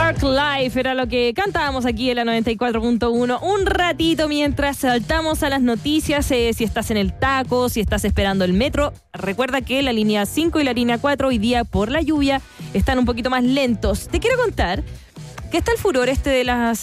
Park Life era lo que cantábamos aquí en la 94.1 un ratito mientras saltamos a las noticias. Si estás en el taco, si estás esperando el metro, recuerda que la línea 5 y la línea 4 hoy día por la lluvia están un poquito más lentos. Te quiero contar que está el furor de las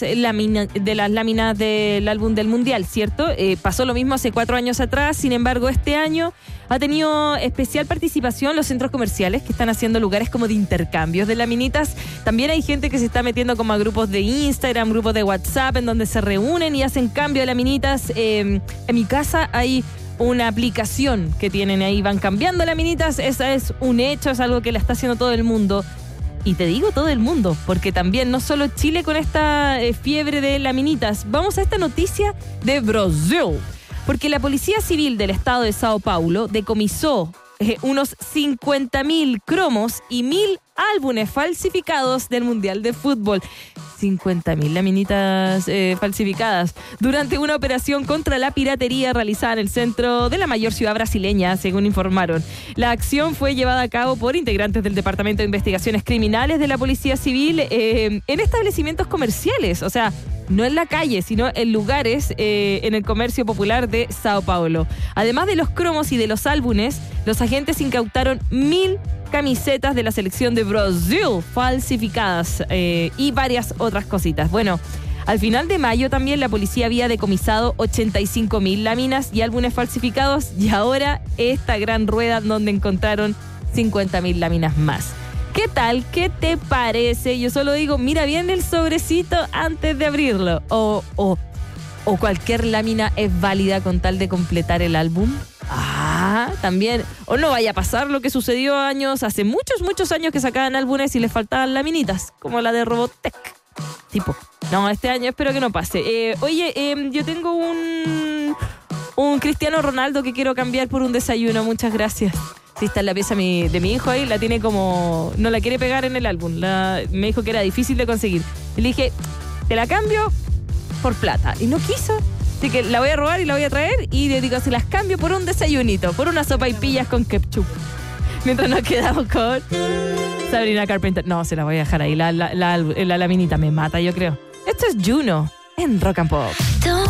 láminas del álbum del Mundial, ¿cierto? Pasó lo mismo hace 4 años atrás, sin embargo este año ha tenido especial participación los centros comerciales que están haciendo lugares como de intercambios de laminitas. También hay gente que se está metiendo como a grupos de Instagram, grupos de WhatsApp, en donde se reúnen y hacen cambio de laminitas. En mi casa hay una aplicación que tienen ahí, van cambiando laminitas. Esa es un hecho, es algo que la está haciendo todo el mundo. Y te digo todo el mundo, porque también no solo Chile con esta fiebre de laminitas. Vamos a esta noticia de Brasil, porque la Policía Civil del estado de Sao Paulo decomisó unos 50.000 cromos y 1.000 álbumes falsificados del Mundial de Fútbol. 50.000 laminitas falsificadas durante una operación contra la piratería realizada en el centro de la mayor ciudad brasileña, según informaron. La acción fue llevada a cabo por integrantes del Departamento de Investigaciones Criminales de la Policía Civil en establecimientos comerciales, o sea, no en la calle, sino en lugares en el comercio popular de Sao Paulo. Además de los cromos y de los álbumes, los agentes incautaron 1.000 camisetas de la selección de Brasil falsificadas y varias otras cositas. Bueno, al final de mayo también la policía había decomisado 85.000 láminas y álbumes falsificados, y ahora esta gran rueda donde encontraron 50.000 láminas más. ¿Qué tal? ¿Qué te parece? Yo solo digo, mira bien el sobrecito antes de abrirlo. O cualquier lámina es válida con tal de completar el álbum. También. O no vaya a pasar lo que sucedió hace muchos años que sacaban álbumes y les faltaban laminitas, como la de Robotech. Tipo, no, este año espero que no pase. Yo tengo un Cristiano Ronaldo que quiero cambiar por un desayuno, muchas gracias. Sí, está en la pieza de mi hijo ahí, la tiene como... No la quiere pegar en el álbum, me dijo que era difícil de conseguir. Y le dije, te la cambio por plata. Y no quiso, así que la voy a robar y la voy a traer. Y le digo, se las cambio por un desayunito, por una sopa y pillas con ketchup. Mientras nos quedamos con Sabrina Carpenter. No, se la voy a dejar ahí, la laminita me mata, yo creo. Esto es Juno en Rock and Pop.